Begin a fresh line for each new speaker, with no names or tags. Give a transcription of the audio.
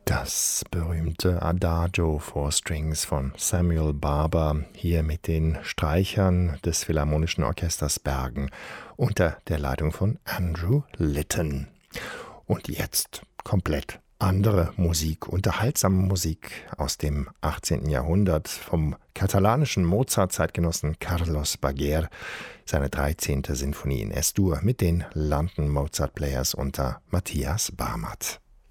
Das berühmte Adagio for Strings von Samuel Barber, hier mit den Streichern des Philharmonischen Orchesters Bergen unter der Leitung von Andrew Litton. Und jetzt komplett andere Musik, unterhaltsame Musik aus dem 18. Jahrhundert vom katalanischen Mozart-Zeitgenossen Carlos Baguer, seine 13. Sinfonie in S-Dur mit den London Mozart Players unter Matthias Barmert.